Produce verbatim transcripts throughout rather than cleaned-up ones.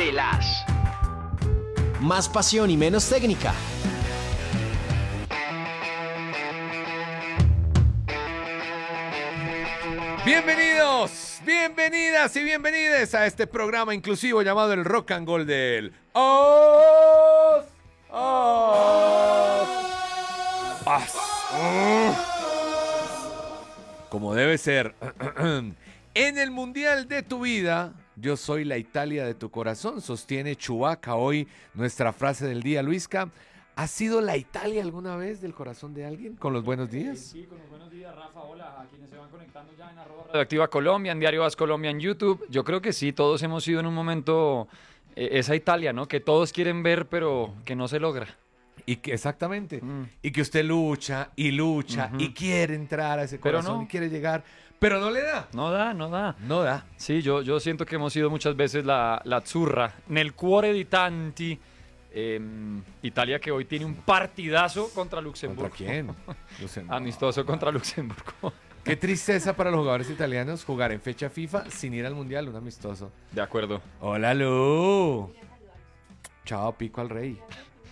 El As. Más pasión y menos técnica. Bienvenidos, bienvenidas y bienvenides a este programa inclusivo llamado el Rock and Gold del Os. Os. As. Como debe ser. En el mundial de tu vida, yo soy la Italia de tu corazón, sostiene Chewbacca hoy nuestra frase del día. Luisca, ¿has sido la Italia alguna vez del corazón de alguien? ¿Con los buenos días? Sí, con los buenos días, Rafa. Hola, a quienes se van conectando ya en arroba Radioactiva Colombia, en Diario As Colombia, en YouTube. Yo creo que sí, todos hemos sido en un momento eh, esa Italia, ¿no? Que todos quieren ver, pero que no se logra. Y que, exactamente. Mm. Y que usted lucha y lucha Ujú. y quiere entrar a ese Pero corazón no. y quiere llegar, pero no le da. No da, no da. No da. Sí, yo, yo siento que hemos sido muchas veces la, la azzurra, nel cuore di tanti. Eh, Italia que hoy tiene un partidazo contra Luxemburgo. ¿Contra quién? Luxemburgo. Amistoso contra Luxemburgo. Qué tristeza para los jugadores italianos jugar en fecha FIFA sin ir al mundial, un amistoso. De acuerdo. Hola, Lu. Chao, pico al rey.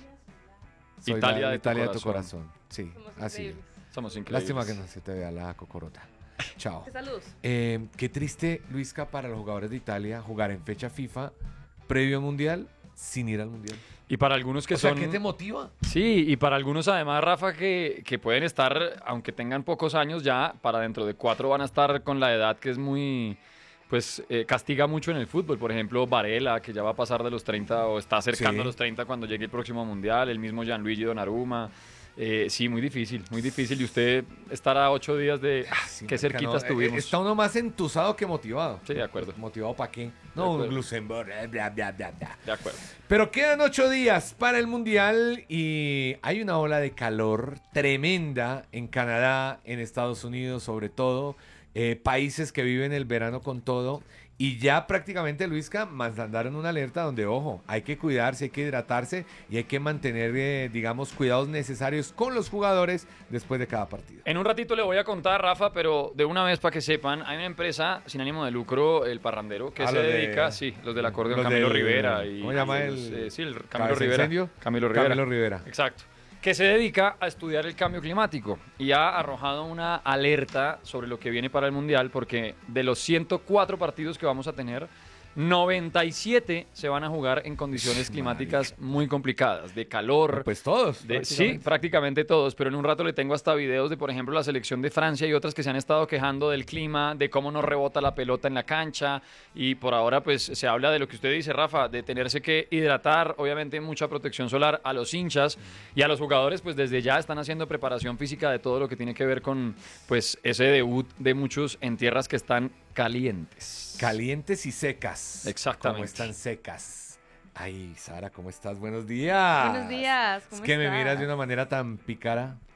Soy Italia la- de tu Italia de tu corazón. corazón. Sí, Somos así. increíbles. Somos increíbles. Lástima que no se te vea la cocorota. Chao. Saludos. Eh, qué triste, Luisca, para los jugadores de Italia jugar en fecha FIFA previo al mundial sin ir al mundial. Y para algunos que O sea, son... ¿qué te motiva? Sí, y para algunos además, Rafa, que, que pueden estar, aunque tengan pocos años ya, para dentro de cuatro van a estar con la edad que es muy, pues eh, castiga mucho en el fútbol. Por ejemplo, Varela, que ya va a pasar de los treinta o está acercando Sí. a los treinta cuando llegue el próximo Mundial, el mismo Gianluigi Donnarumma. Eh, sí, muy difícil, muy difícil. Y usted estará a ocho días de... Ah, Sí, qué marica, cerquitas no, eh, tuvimos. Está uno más entusado que motivado. Sí, de acuerdo. ¿Motivado para qué? De No, un acuerdo. Luxemburgo, eh, bla, bla, bla, bla. De acuerdo. Pero quedan ocho días para el mundial y hay una ola de calor tremenda en Canadá, en Estados Unidos sobre todo, eh, países que viven el verano con todo y ya prácticamente, Luisca, mandaron una alerta donde, ojo, hay que cuidarse, hay que hidratarse y hay que mantener, eh, digamos, cuidados necesarios con los jugadores después de cada partido. En un ratito le voy a contar, Rafa, pero de una vez para que sepan, hay una empresa sin ánimo de lucro, El Parrandero, que Ah, se los de- dedica, sí, los del acordeón, los Camilo del- Rivera. Y, ¿cómo se llama y el- los, eh, sí, el Camilo ¿Cabeza Rivera. Incendio? Camilo Rivera. Camilo Rivera. Exacto. Que se dedica a estudiar el cambio climático y ha arrojado una alerta sobre lo que viene para el Mundial, porque de los ciento cuatro partidos que vamos a tener, noventa y siete se van a jugar en condiciones climáticas muy complicadas, de calor. Pues todos. De- sí, prácticamente. prácticamente todos, pero en un rato le tengo hasta videos de, por ejemplo, la selección de Francia y otras que se han estado quejando del clima, de cómo no rebota la pelota en la cancha y por ahora pues se habla de lo que usted dice, Rafa, de tenerse que hidratar, obviamente mucha protección solar a los hinchas y a los jugadores pues desde ya están haciendo preparación física de todo lo que tiene que ver con pues ese debut de muchos en tierras que están calientes. Calientes y secas. Exactamente. Como están secas. Ay, Sara, ¿cómo estás? Buenos días. Buenos días. ¿Cómo Es que me estás? miras de una manera tan pícara.